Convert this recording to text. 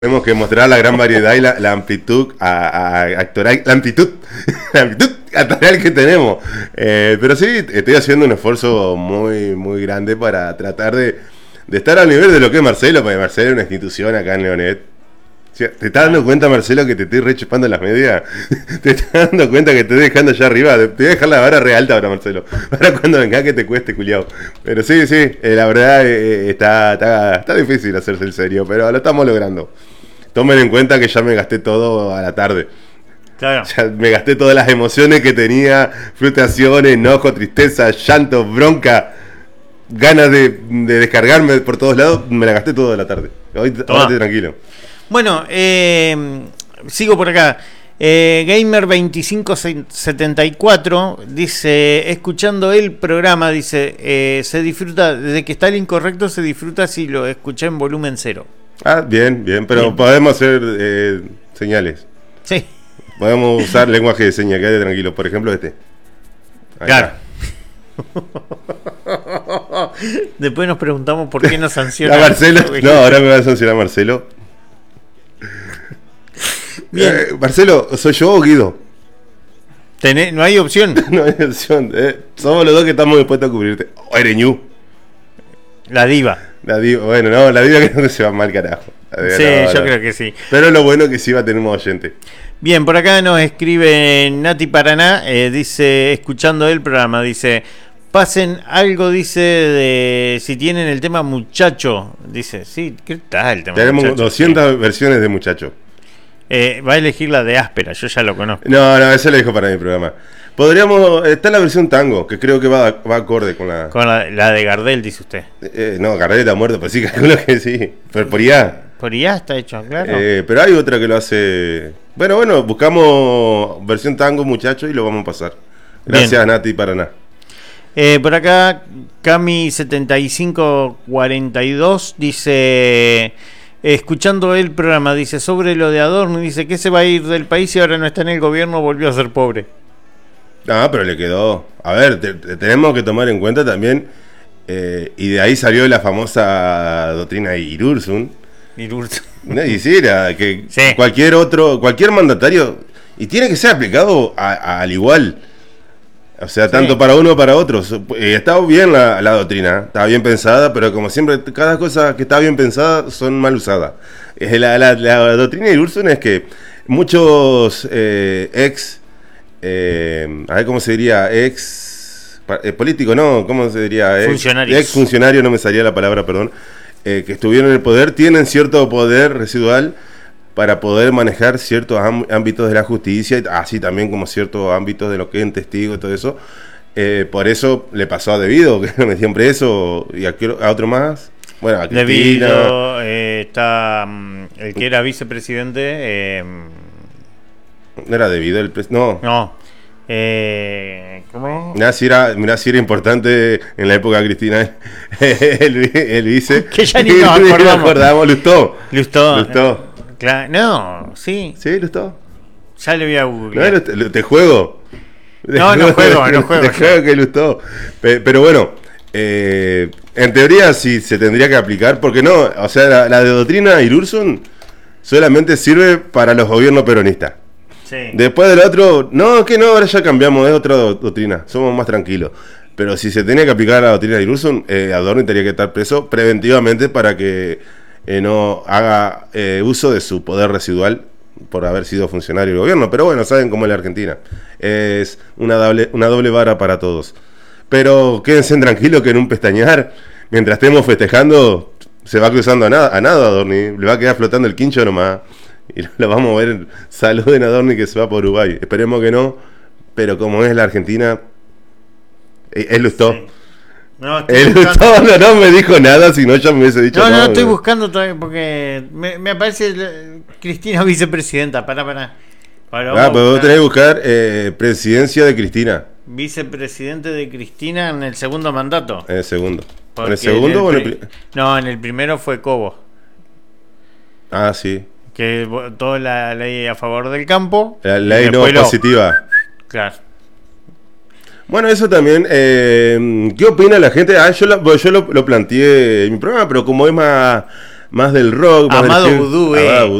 Tenemos que mostrar la gran variedad y la amplitud actoral, la amplitud actoral que tenemos. Pero sí, estoy haciendo un esfuerzo muy, muy grande para tratar de estar al nivel de lo que es Marcelo, porque Marcelo es una institución acá en Leonet. ¿Te estás dando cuenta, Marcelo, que te estoy re chupando las medias? ¿Te estás dando cuenta que te estoy dejando allá arriba? Te voy a dejar la vara re alta ahora, Marcelo. Para cuando venga que te cueste, culiao. Pero sí, la verdad está difícil hacerse el serio, pero lo estamos logrando. Tomen en cuenta que ya me gasté todo a la tarde. Claro. Ya me gasté todas las emociones que tenía, frustraciones, enojo, tristeza, llanto, bronca, ganas de descargarme por todos lados, me la gasté todo a la tarde. Hoy estoy tranquilo. Bueno, sigo por acá. Gamer2574 dice, escuchando el programa, dice, se disfruta, desde que está el incorrecto se disfruta si lo escuché en volumen 0. Ah, bien, pero bien. Podemos hacer señales. Sí. Podemos usar lenguaje de señas, quédate tranquilo. Por ejemplo, este. Ahí claro. Después nos preguntamos por qué nos sanciona. Marcelo. No, ahora me va a sancionar Marcelo. Bien. Marcelo, ¿soy yo o Guido? No hay opción. No hay opción. Somos los dos que estamos dispuestos a cubrirte. O eres ñu. La diva. La diva, bueno, no, la diva creo que se va mal, carajo. Sí, yo creo que sí. Pero lo bueno es que sí va a tener un oyente. Bien, por acá nos escribe Nati Paraná, dice, escuchando el programa, dice, pasen algo, dice, de si tienen el tema muchacho. Dice, sí, ¿qué tal el tema Tenemos muchacho? 200 versiones de muchacho. Va a elegir la de áspera, yo ya lo conozco. No, eso lo dejo para mi programa. Podríamos, está la versión tango, que creo que va acorde con la... Con la de Gardel, dice usted. No, Gardel está muerto, pero sí, calculo que sí. Pero por IA. Por IA está hecho, claro. Pero hay otra que lo hace... Bueno, buscamos versión tango, muchachos, y lo vamos a pasar. Gracias, bien. Nati Paraná. Por acá, Cami7542 dice... Escuchando el programa, dice, sobre lo de Adorno, dice que se va a ir del país y ahora no está en el gobierno, volvió a ser pobre. No, pero le quedó. A ver, tenemos que tomar en cuenta también, y de ahí salió la famosa doctrina Irurzun. Y sí, era que sí. Cualquier mandatario, y tiene que ser aplicado al igual. O sea, sí. Tanto para uno como para otros. Está bien la doctrina, está bien pensada, pero como siempre, cada cosa que está bien pensada son mal usadas. La doctrina Irurzun es que muchos a ver cómo se diría, político, no, ¿cómo se diría? Ex funcionario, no me salía la palabra, perdón, que estuvieron en el poder, tienen cierto poder residual para poder manejar ciertos ámbitos de la justicia, así también como ciertos ámbitos de lo que es testigo y todo eso. Por eso le pasó a Debido, que lo metían preso, y a otro más. Bueno, a Cristina. Debido, está el que era vicepresidente. No era Debido el presidente. No. ¿Cómo? Mirá si era importante en la época de Cristina el vice. Que ya ni nos acordamos. Lustó. Claro, no, sí. Sí, Lustó. Ya le voy a googlear. No, te juego. No juego. Te juego que Lustó. Pero bueno, en teoría sí se tendría que aplicar, porque no, o sea, la de doctrina Irurzun solamente sirve para los gobiernos peronistas. Sí. Después del otro, no, que no, ahora ya cambiamos, es otra doctrina, somos más tranquilos. Pero si se tenía que aplicar la doctrina de Irurzun, Adorno tendría que estar preso preventivamente para que no haga uso de su poder residual por haber sido funcionario del gobierno. Pero bueno, saben cómo es la Argentina, es una doble vara para todos. Pero quédense tranquilos que en un pestañear, mientras estemos festejando, se va cruzando a nada Adorno, le va a quedar flotando el quincho nomás. Y lo vamos a ver, saluden a Adorno que se va por Uruguay. Esperemos que no, pero como es la Argentina, él Lustó. Sí. No me dijo nada, si no ya me hubiese dicho. No, estoy buscando todavía porque me aparece Cristina vicepresidenta. Para. Pero vos tenés que buscar presidencia de Cristina. Vicepresidente de Cristina en el segundo mandato. En el segundo. Porque ¿En el segundo o en el primero? No, en el primero fue Cobo. Ah, sí. Que votó la ley a favor del campo. La ley no positiva. Claro. Bueno, eso también. ¿Qué opina la gente? Yo lo planteé en mi programa, pero como es más más del rock. Más Amado del Vudú, Amado